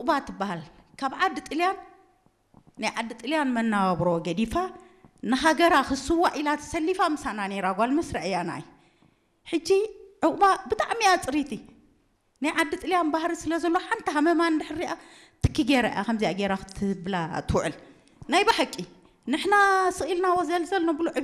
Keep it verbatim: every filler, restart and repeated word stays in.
عقبات بهال كاب عدت إليان نعدت إليان من نابرو جديفة نهاجر خصوة إلى تسلفة مساناني راجل مصر أياناي حجي عقبة بتعميات ريتي نعدت إليان بحر سلازلو حنت هممان دحرية تكجيرة خمسة جيرة بلا توعل ناي بحكي نحنا سئلنا وزلزلنا بلو